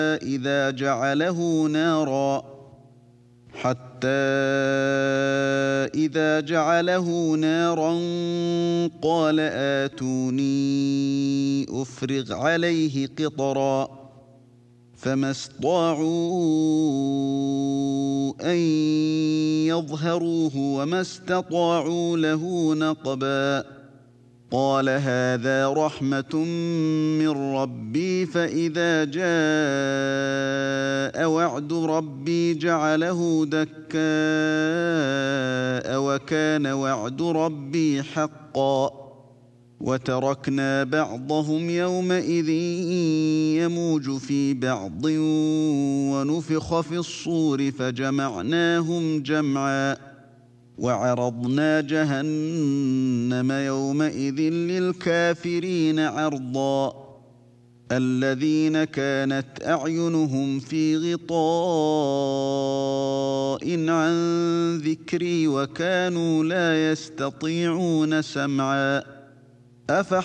إذا جعله نارا قال آتوني أفرغ عليه قطرا فما استطاعوا أن يظهروه وما استطاعوا له نقبا قال هذا رحمة من ربي فإذا جاء وعد ربي جعله دكاء وكان وعد ربي حقا وتركنا بعضهم يومئذ يموج في بعض ونفخ في الصور فجمعناهم جمعا وعرضنا جهنم يومئذ للكافرين عرضا الذين كانت أعينهم في غطاء عن ذكري وكانوا لا يستطيعون سمعا